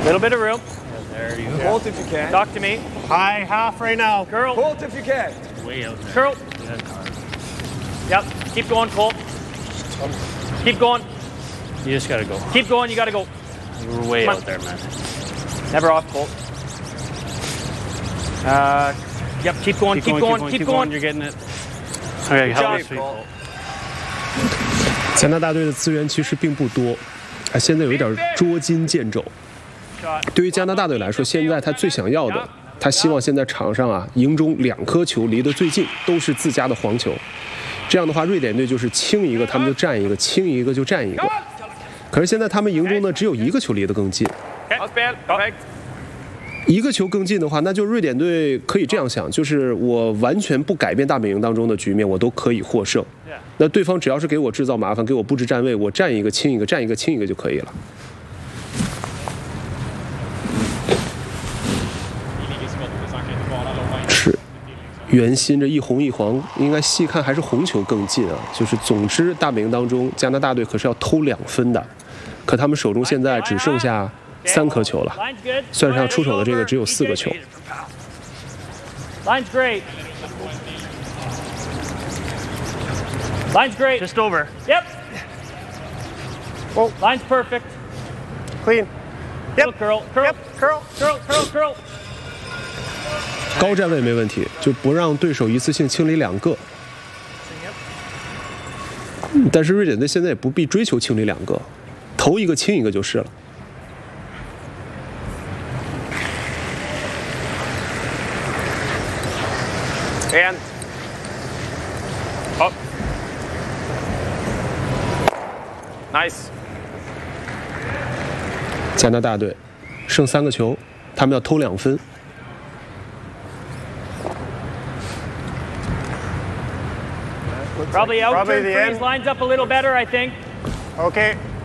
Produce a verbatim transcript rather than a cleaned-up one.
Little bit of room. There you go. Hold if you can. Talk to me. High half right now. Curl. Hold if you can. Way out there. Curl. Yep. Keep going, Colt. Keep going. You just gotta go. Keep going. You gotta go. You're way Come on. out there, man. Never off, Colt. Uh, yep. Keep going. Keep, going, Keep, keep going. You're getting it. Okay, help job, us, Colt. 加拿大队的资源其实并不多，啊，现在有一点捉襟见肘。对于加拿大队来说，现在他最想要的，他希望现在场上啊，营中两颗球离得最近，都是自家的黄球。这样的话，瑞典队就是清一个他们就占一个，清一个就占一个。可是现在他们营中呢，只有一个球离得更近。一个球更近的话，那就瑞典队可以这样想，就是我完全不改变大本营当中的局面，我都可以获胜。那对方只要是给我制造麻烦，给我布置站位，我占一个清一个，占一个清一个就可以了。是，圆心这一红一黄，应该细看还是红球更近啊。就是总之大本营当中，加拿大队可是要偷两分的，可他们手中现在只剩下三颗球了，算上出手的这个只有四个球。 Line's great. Line's great. Just over. Yep. Oh. Line's perfect. Clean. Yep. Curl. Curl. Yep. Curl. Curl. Curl. Curl. 高站位没问题，就不让对手一次性清理两个。但是瑞典队现在也不必追求清理两个，投一个清一个就是了。 And up. Nice. 加拿大队剩三个球，他们要偷两分。 Probably out. Probably Turn the freeze end. lines up a little better, I think. Okay.